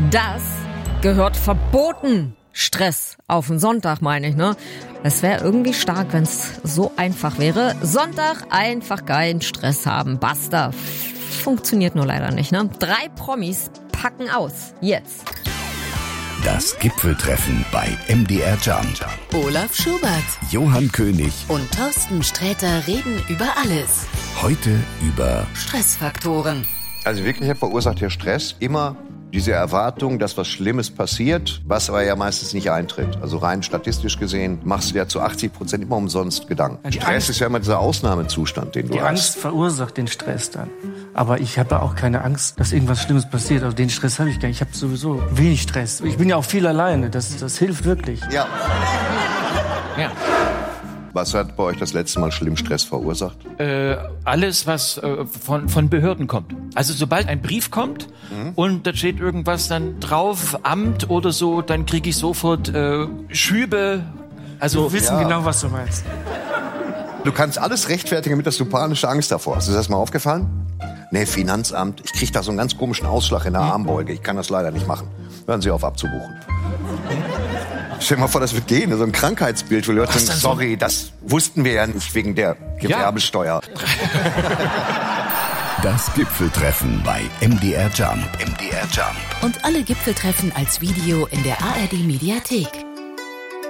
Das gehört verboten. Stress auf den Sonntag, meine ich, ne? Es wäre irgendwie stark, wenn es so einfach wäre. Sonntag einfach keinen Stress haben. Basta. Funktioniert nur leider nicht, ne? 3 Promis packen aus. Jetzt. Das Gipfeltreffen bei MDR Jump. Olaf Schubert, Johann König und Thorsten Sträter reden über alles. Heute über Stressfaktoren. Also wirklich verursacht der Stress immer diese Erwartung, dass was Schlimmes passiert, was aber ja meistens nicht eintritt. Also rein statistisch gesehen machst du dir zu 80% immer umsonst Gedanken. Stress ist ja immer dieser Ausnahmezustand, den du hast. Die Angst verursacht den Stress dann. Aber ich habe auch keine Angst, dass irgendwas Schlimmes passiert. Also den Stress habe ich gar nicht. Ich habe sowieso wenig Stress. Ich bin ja auch viel alleine. Das hilft wirklich. Ja. Ja. Was hat bei euch das letzte Mal schlimm Stress verursacht? Alles, was von Behörden kommt. Also sobald ein Brief kommt und da steht irgendwas dann drauf, Amt oder so, dann kriege ich sofort Schübe. Also Wir wissen genau, was du meinst. Du kannst alles rechtfertigen, damit dass du panische Angst davor hast. Ist das mal aufgefallen? Nee, Finanzamt, ich kriege da so einen ganz komischen Ausschlag in der Armbeuge. Ich kann das leider nicht machen. Hören Sie auf abzubuchen. Stell dir mal vor, das wird gehen, so ein Krankheitsbild, wo Leute sagen, sorry, das wussten wir ja nicht wegen der Gewerbesteuer. das Gipfeltreffen bei MDR Jump. MDR Jump. Und alle Gipfeltreffen als Video in der ARD Mediathek.